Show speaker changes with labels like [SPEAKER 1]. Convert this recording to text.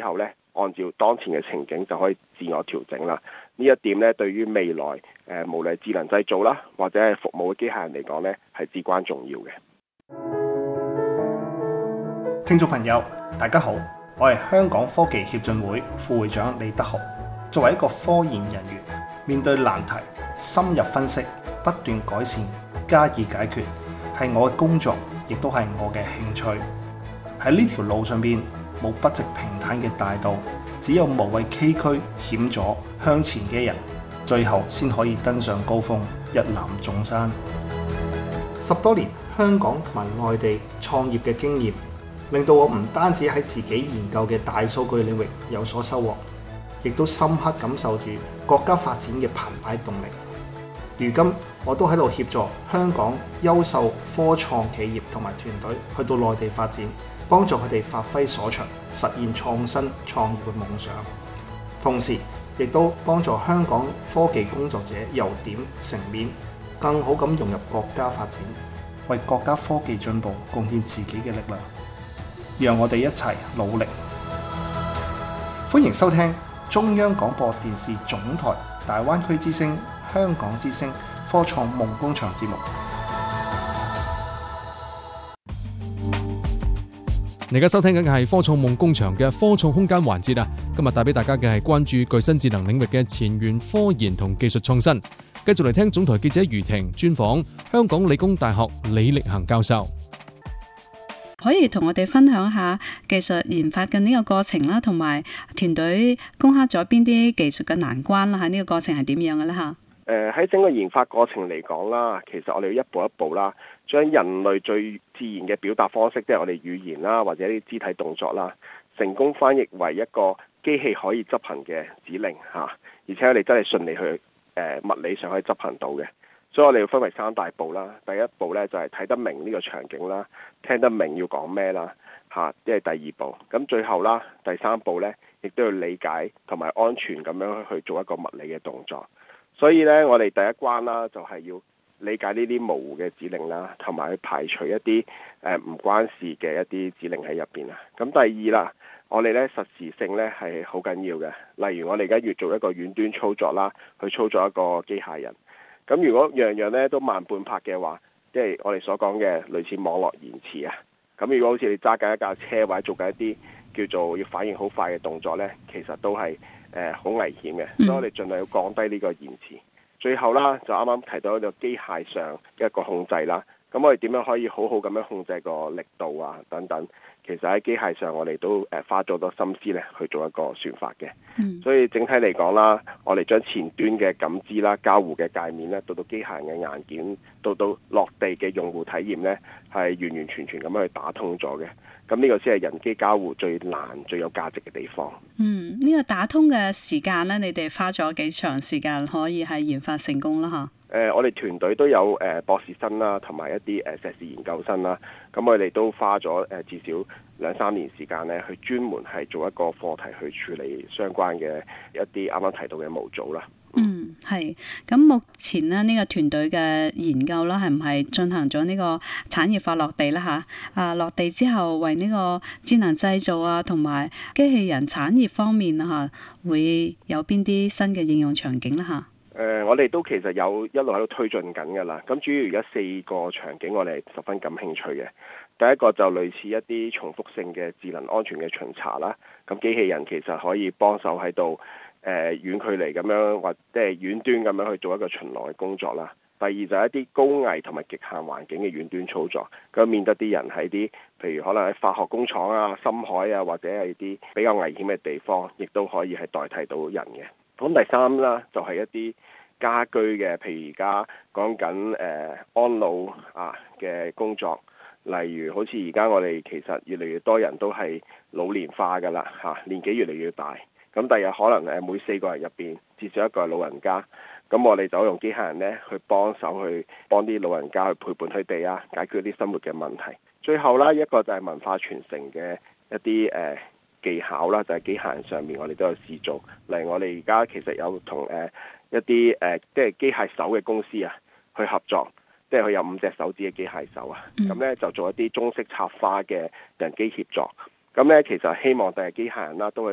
[SPEAKER 1] 後呢，按照當前嘅情景就可以自我調整啦。呢一點呢，對於未來無論係智能製造啦，或者係服務嘅機械人嚟講呢，係至關重要嘅。
[SPEAKER 2] 聽眾朋友，大家好，我係香港科技協進會副會長李德豪。作為一個科研人員，面對難題，深入分析，不斷改善，加以解決，係我嘅工作，亦都係我嘅興趣。喺呢條路上邊，冇不直平坦嘅大道，只有無畏崎嶇險阻向前嘅人，最後先可以登上高峰，一覽眾山。10多年香港同埋內地創業嘅經驗，令到我唔單止喺自己研究嘅大數據領域有所收穫，亦都深刻感受住國家發展嘅澎湃動力。如今我都喺度協助香港優秀科創企業同埋團隊去到內地發展，幫助佢哋發揮所長，實現創新創業嘅夢想。同時亦都幫助香港科技工作者由點成面，更好咁融入國家發展，為國家科技進步貢獻自己嘅力量。讓我哋一齊努力。歡迎收聽中央廣播電視總台大灣區之聲、香港之聲科創夢工場節目。
[SPEAKER 3] 你而家收聽緊嘅係科創夢工場嘅科創空間環節啊！今日帶俾大家嘅係關注具新智能領域嘅前沿科研同技術創新。繼續嚟聽總台記者余婷專訪香港理工大學李力恒教授。
[SPEAKER 4] 可以同我哋分享下技術研發嘅呢個過程啦，同埋團隊攻克咗邊啲技術嘅難關啦？喺呢個過程係點樣嘅咧？嚇？
[SPEAKER 1] 喺整個研發過程嚟講啦，其實我哋要一步一步啦，將人類最自然嘅表達方式，即係我哋語言啦，或者啲肢體動作啦，成功翻譯為一個機器可以執行嘅指令嚇，而且我哋真係順利去物理上可以執行到嘅。所以我哋要分為3大步啦。第一步咧就係睇得明呢個場景啦，聽得明要講咩啦嚇，即係第二步。咁最後啦，第3步咧，亦都要理解同埋安全咁樣去做一個物理嘅動作。所以咧，我哋第一關啦，就係要理解呢啲模糊嘅指令啦，同埋去排除一啲唔關事嘅一啲指令喺入邊啊。咁第二啦，我哋咧實時性咧係好緊要嘅。例如我哋而家要做一個遠端操作啦，去操作一個機械人。咁如果樣樣咧都慢半拍嘅話，即係我哋所講嘅類似網絡延遲啊。咁如果好似你揸緊一架車或者做緊一啲叫做要反應好快嘅動作咧，其實都係好危險嘅，所以我哋盡量要降低呢個延遲。最後啦，就啱啱提到一個機械上嘅一個控制啦。咁我哋點樣可以好好咁樣控制個力度啊等等？其實喺機械上我哋都花咗好多心思咧去做一個算法嘅。所以整體嚟講啦，我哋將前端嘅感知啦、交互嘅界面咧，到機械人嘅硬件，到落地嘅用戶體驗咧，係完完全全咁樣去打通咗嘅。咁呢個先係人機交互最難、最有價值嘅地方。
[SPEAKER 4] 呢個打通嘅時間咧，你哋花咗幾長時間可以係研發成功啦？嚇？
[SPEAKER 1] 我哋團隊都有博士生啦，同埋一啲碩士研究生啦。咁我哋都花咗至少2-3年時間咧，去專門係做一個課題去處理相關嘅一啲啱啱提到嘅模組啦。
[SPEAKER 4] 係。咁目前呢，呢個團隊嘅研究啦，係唔係進行咗呢個產業化落地啦？嚇？落地之後，為呢個智能製造啊，同埋機器人產業方面啊，嚇，會有邊啲新嘅應用場景啦？嚇？
[SPEAKER 1] 我哋都其實有一路喺度推進緊㗎啦。咁主要而家4個場景，我哋十分感興趣嘅。第一個就類似一啲重複性嘅智能安全嘅巡查啦。咁機器人其實可以幫手喺度遠距離咁樣或者係遠端咁樣去做一個巡邏嘅工作啦。第二就係一啲高危同埋極限環境嘅遠端操作，咁免得啲人喺啲譬如可能喺化學工廠啊、深海啊，或者係啲比較危險嘅地方，亦都可以係代替到人嘅。咁第三啦，就係一啲家居嘅，譬如而家講緊安老啊嘅工作，例如好似而家我哋其實越嚟越多人都係老年化㗎啦嚇，年紀越嚟越大，咁第日可能每4個人入邊至少1個係老人家，咁我哋就用機械人咧去幫手去幫啲老人家去陪伴佢哋啊，解決啲生活嘅問題。最後啦，一個就係文化傳承嘅一啲技巧啦，就係機械人上面我哋都有試做。例如我哋而家其實有同一啲即係機械手嘅公司啊去合作，即係佢有5隻手指嘅機械手啊，咁咧就做一啲中式插花嘅人機協作。咁咧其實希望第日機械人啦都